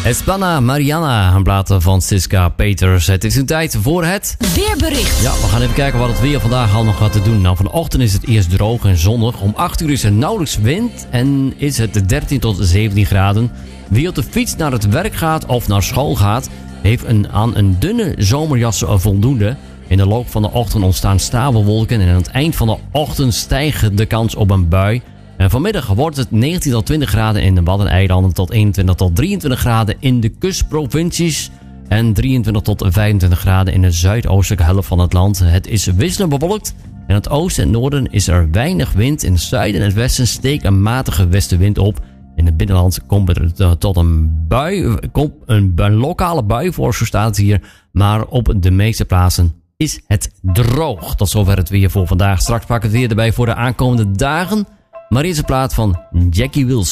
Espana Mariana, een plaat van Siska Peters. Het is een tijd voor het weerbericht. Ja, we gaan even kijken wat het weer vandaag al nog gaat te doen. Nou, vanochtend is het eerst droog en zonnig. Om 8 uur is er nauwelijks wind en is het 13 tot 17 graden. Wie op de fiets naar het werk gaat of naar school gaat, heeft aan een dunne zomerjas voldoende. In de loop van de ochtend ontstaan stapelwolken en aan het eind van de ochtend stijgt de kans op een bui. En vanmiddag wordt het 19 tot 20 graden in de Waddeneilanden tot 21 tot 23 graden in de kustprovincies en 23 tot 25 graden in de zuidoostelijke helft van het land. Het is wisselend bewolkt. In het oosten en noorden is er weinig wind. In het zuiden en het westen steekt een matige westenwind op. In het binnenland komt er tot een lokale bui voor, zo staat het hier. Maar op de meeste plaatsen is het droog. Tot zover het weer voor vandaag. Straks pak ik het weer erbij voor de aankomende dagen. Maar eerst een plaat van Jackie Wilson.